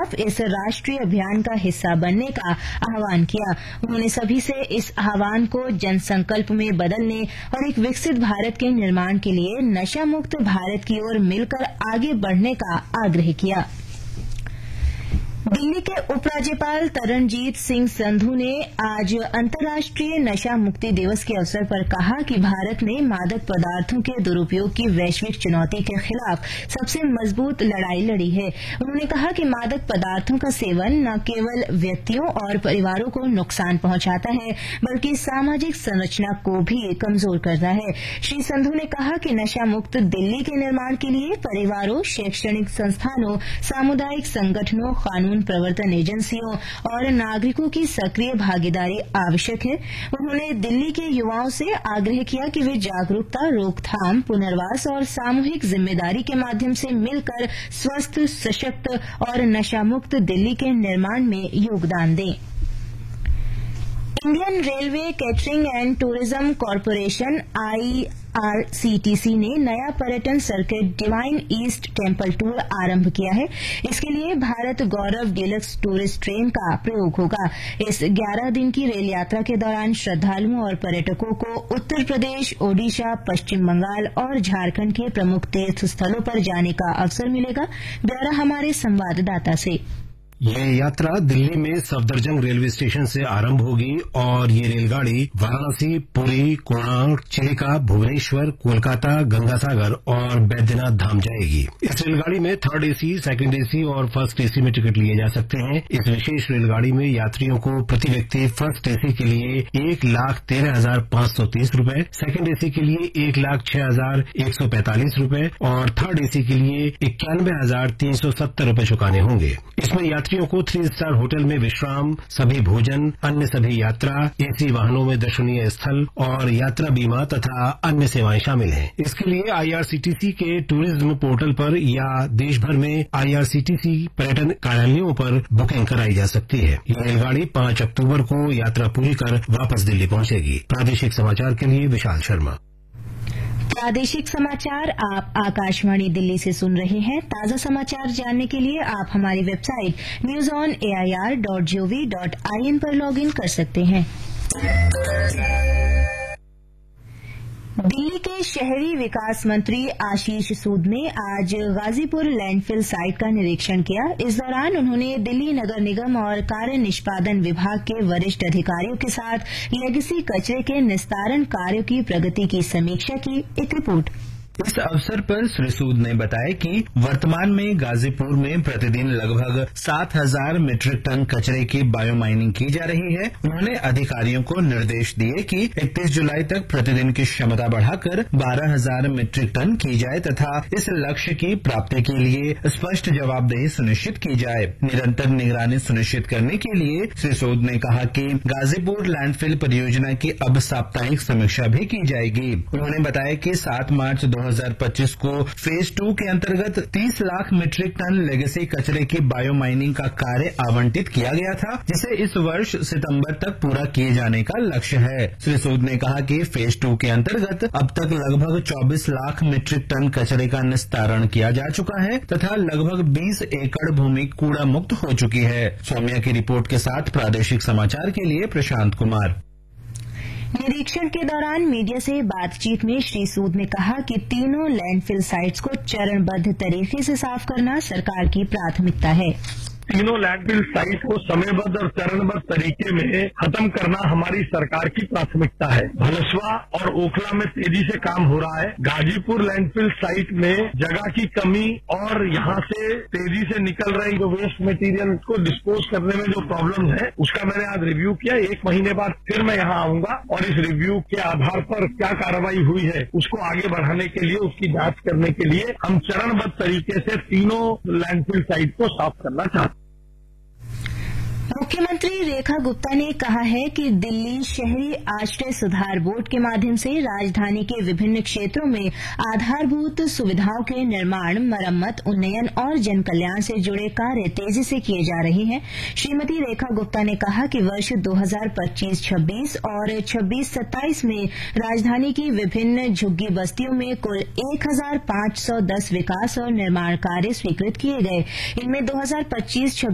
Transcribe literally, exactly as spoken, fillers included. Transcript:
खिलाफ इस राष्ट्रीय अभियान का हिस्सा बनने का आह्वान किया। उन्होंने सभी से इस आह्वान को जन संकल्प में बदलने और एक विकसित भारत के निर्माण के लिए नशा मुक्त भारत की ओर मिलकर आगे बढ़ने का आग्रह किया। दिल्ली के उपराज्यपाल तरणजीत सिंह संधू ने आज अंतर्राष्ट्रीय नशा मुक्ति दिवस के अवसर पर कहा कि भारत ने मादक पदार्थों के दुरुपयोग की वैश्विक चुनौती के खिलाफ सबसे मजबूत लड़ाई लड़ी है। उन्होंने कहा कि मादक पदार्थों का सेवन न केवल व्यक्तियों और परिवारों को नुकसान पहुंचाता है बल्कि सामाजिक संरचना को भी कमजोर करता है। श्री संधू ने कहा कि नशा मुक्त दिल्ली के निर्माण के लिए परिवारों, शैक्षणिक संस्थानों, सामुदायिक संगठनों, कानून प्रवर्तन एजेंसियों और नागरिकों की सक्रिय भागीदारी आवश्यक है। उन्होंने दिल्ली के युवाओं से आग्रह किया कि वे जागरूकता, रोकथाम, पुनर्वास और सामूहिक जिम्मेदारी के माध्यम से मिलकर स्वस्थ, सशक्त और नशा मुक्त दिल्ली के निर्माण में योगदान दें। Indian railway catering and tourism corporation IRCTC ने नया पर्यटन circuit divine east temple tour आरंभ किया है। इसके लिए भारत गौरव डीलक्स टूरिस्ट ट्रेन का प्रयोग होगा। इस ग्यारह दिन की रेल यात्रा के दौरान श्रद्धालुओं और पर्यटकों को उत्तर प्रदेश, ओडिशा, पश्चिम बंगाल और झारखंड के प्रमुख तीर्थ स्थलों पर जाने का अवसर मिलेगा। ब्यौरा हमारे संवाददाता से। ये यात्रा दिल्ली में सफदरजंग रेलवे स्टेशन से आरंभ होगी और ये रेलगाड़ी वाराणसी, पुरी, कोणार्क, चिलिका, भुवनेश्वर, कोलकाता, गंगासागर और बैद्यनाथ धाम जाएगी। इस रेलगाड़ी में थर्ड एसी, सेकंड एसी और फर्स्ट एसी में टिकट लिए जा सकते हैं। इस विशेष रेलगाड़ी में यात्रियों को प्रति व्यक्ति फर्स्ट एसी के लिए एक लाख तेरह हजार पांच सौ तीस रूपये, सेकंड एसी के लिए एक लाख छह हजार एक सौ पैंतालीस रूपये और थर्ड एसी के लिए इक्यानवे हजार तीन सौ सत्तर रूपये चुकाने होंगे। इसमें यात्रियों को थ्री स्टार होटल में विश्राम, सभी भोजन, अन्य सभी यात्रा, एसी वाहनों में दर्शनीय स्थल और यात्रा बीमा तथा अन्य सेवाएं शामिल हैं। इसके लिए आईआरसीटीसी के टूरिज्म पोर्टल पर या देश भर में आईआरसीटीसी पर्यटन कार्यालयों पर बुकिंग कराई जा सकती है। यह रेलगाड़ी पांच अक्टूबर को यात्रा पूरी कर वापस दिल्ली पहुंचेगी। प्रादेशिक समाचार के लिए विशाल शर्मा। प्रादेशिक समाचार आप आकाशवाणी दिल्ली से सुन रहे हैं। ताजा समाचार जानने के लिए आप हमारी website news on AIR dot gov dot IN पर लॉग इन कर सकते हैं। दिल्ली के शहरी विकास मंत्री आशीष सूद ने आज गाजीपुर लैंडफिल साइट का निरीक्षण किया। इस दौरान उन्होंने दिल्ली नगर निगम और कार्य निष्पादन विभाग के वरिष्ठ अधिकारियों के साथ लेगेसी कचरे के निस्तारण कार्यों की प्रगति की समीक्षा की। एक रिपोर्ट। इस अवसर पर श्री सूद ने बताया कि वर्तमान में गाजीपुर में प्रतिदिन लगभग सात हजार मीट्रिक टन कचरे की बायोमाइनिंग की जा रही है। उन्होंने अधिकारियों को निर्देश दिए कि इकतीस जुलाई तक प्रतिदिन की क्षमता बढ़ाकर बारह हजार मीट्रिक टन की जाए तथा इस लक्ष्य की प्राप्ति के लिए स्पष्ट जवाबदेही सुनिश्चित की जाए। निरंतर निगरानी सुनिश्चित करने के लिए श्री सूद ने कहा कि गाजीपुर लैंडफिल परियोजना की अब साप्ताहिक समीक्षा भी की जाएगी। उन्होंने बताया कि सात मार्च दो दो हज़ार पच्चीस को फेज टू के अंतर्गत तीस लाख मीट्रिक टन लेगेसी कचरे की बायोमाइनिंग का कार्य आवंटित किया गया था, जिसे इस वर्ष सितंबर तक पूरा किए जाने का लक्ष्य है। श्री सूद ने कहा कि फेज टू के अंतर्गत अब तक लगभग चौबीस लाख मीट्रिक टन कचरे का निस्तारण किया जा चुका है तथा लगभग बीस एकड़ भूमि कूड़ा मुक्त हो चुकी है। सौम्या की रिपोर्ट के साथ प्रादेशिक समाचार के लिए प्रशांत कुमार। निरीक्षण के दौरान मीडिया से बातचीत में श्री सूद ने कहा कि तीनों लैंडफिल साइट्स को चरणबद्ध तरीके से साफ करना सरकार की प्राथमिकता है। तीनों लैंडफिल साइट को समयबद्ध और चरणबद्ध तरीके में खत्म करना हमारी सरकार की प्राथमिकता है। भलसवा और ओखला में तेजी से काम हो रहा है। गाजीपुर लैंडफिल साइट में जगह की कमी और यहाँ से तेजी से निकल रही जो वेस्ट मटेरियल को डिस्पोज करने में जो प्रॉब्लम है, उसका मैंने आज रिव्यू किया। एक महीने बाद फिर मैं यहाँ आऊंगा और इस रिव्यू के आधार पर क्या कार्रवाई हुई है उसको आगे बढ़ाने के लिए, उसकी जांच करने के लिए हम चरणबद्ध तरीके से तीनों लैंडफिल साइट को साफ करना चाहते हैं। मुख्यमंत्री रेखा गुप्ता ने कहा है कि दिल्ली शहरी आश्रय सुधार बोर्ड के माध्यम से राजधानी के विभिन्न क्षेत्रों में आधारभूत सुविधाओं के निर्माण, मरम्मत, उन्नयन और जन कल्याण से जुड़े कार्य तेजी से किए जा रहे हैं। श्रीमती रेखा गुप्ता ने कहा कि वर्ष दो हज़ार पच्चीस छब्बीस और छब्बीस सत्ताईस में राजधानी की विभिन्न झुग्गी बस्तियों में कुल एक हजार पांच सौ दस विकास और निर्माण कार्य स्वीकृत किए गए। इनमें दो हज़ार पच्चीस